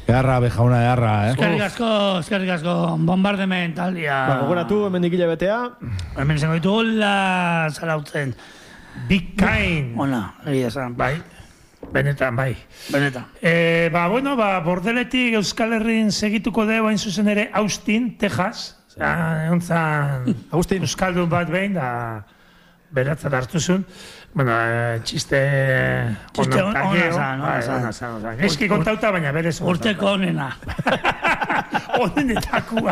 Eharra, bejauna, eharra, Eskerrik asko, bombardement taldia. Gogoratu, hemen dikile betea. Hemen zengo ditu hola zarautzen. Big kind. Ona, egia zan. Bai. Benetan, bai. Benetan. Bordeletik Euskal Herrin segituko dugu hain zuzen ere Austin, Texas. Egontzan Euskaldun bat behin, da beratzat hartuzun. Bueno, txiste ona zan. Eski kontauta, baina berez. Urteko onena. Onenetakoa.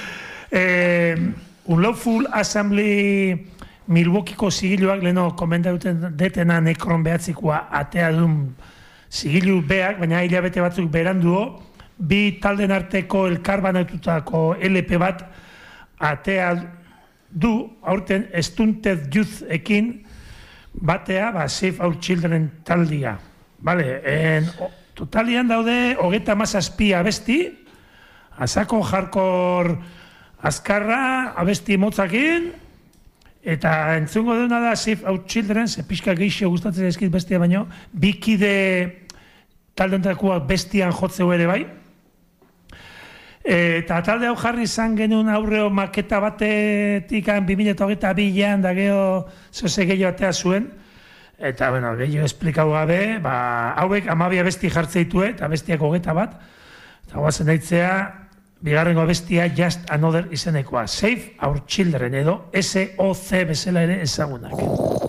Unlawful Assembly Milwaukeeko zigiluak leheno komendatuten detena nekron behatzikoa atea duen zigilu beak, baina hilabete batzuk beranduo, bi talden arteko elkarbanatutako LP bat atea du, aurten Stunted Youth ekin batea, Save Our Children taldia. Totalian daude, 37 abesti, azako hardcore azkarra, abesti motzakin, eta entzungo duna da Save Our Children, ze pixka geixio gustatzen ezkit bestia baino, bikide taldeontakoak bestian jotzeu ere bai. Eta talde hau jarri izan genuen aurreo maketa batetik 2022an da geho zoze gehiago atea zuen. Eta, bueno, gehiago esplikau gabe, hauek 12 besti jartzeitu eta bestiak 21. Eta guazen daitzea, bigarrengo bestia Just Another izenekoa. Save Our Children edo SOC bezala ere ezagunak.